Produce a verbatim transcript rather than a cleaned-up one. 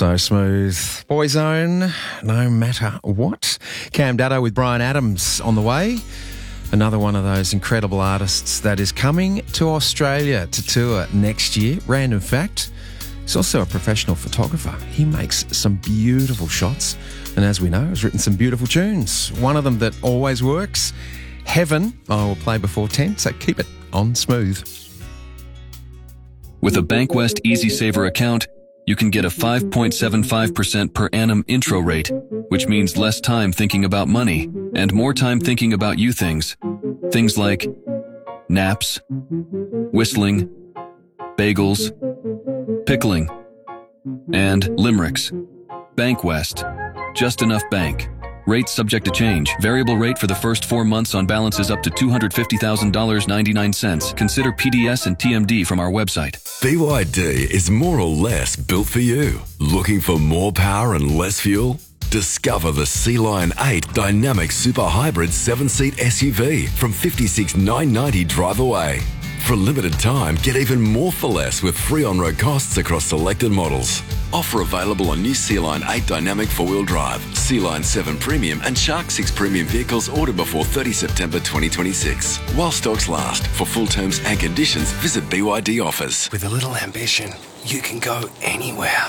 So smooth. Boyzone, no matter what. Cam Daddo with Brian Adams on the way. Another one of those incredible artists that is coming to Australia to tour next year. Random fact, he's also a professional photographer. He makes some beautiful shots. And as we know, has written some beautiful tunes. One of them that always works, Heaven, I will play before ten, so keep it on smooth. With a Bankwest EasySaver account, you can get a five point seven five percent per annum intro rate, which means less time thinking about money and more time thinking about you things. Things like naps, whistling, bagels, pickling, and limericks. Bankwest. Just enough bank. Rates subject to change. Variable rate for the first four months on balances up to two hundred fifty thousand dollars and ninety-nine cents. Consider P D S and T M D from our website. B Y D is more or less built for you. Looking for more power and less fuel? Discover the Sea Lion eight Dynamic Super Hybrid seven-seat S U V from fifty-six thousand nine hundred ninety dollars drive away. For a limited time, get even more for less with free on-road costs across selected models. Offer available on new Sea Lion eight Dynamic four-wheel drive, Sea Lion seven Premium and Shark six Premium vehicles ordered before thirtieth September twenty twenty-six. While stocks last. For full terms and conditions, visit B Y D Offers. With a little ambition, you can go anywhere.